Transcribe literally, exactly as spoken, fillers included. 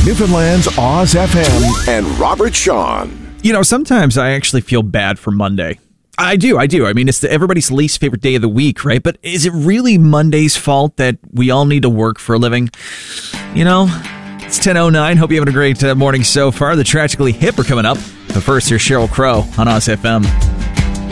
Newfoundland's Oz F M and Robert Sean. You know, sometimes I actually feel bad for Monday. I do, I do. I mean, it's the, everybody's least favorite day of the week, right? But is it really Monday's fault that we all need to work for a living? You know, it's ten oh nine. Hope you're having a great uh, morning so far. The Tragically Hip are coming up. But first, here's Sheryl Crow on Oz F M.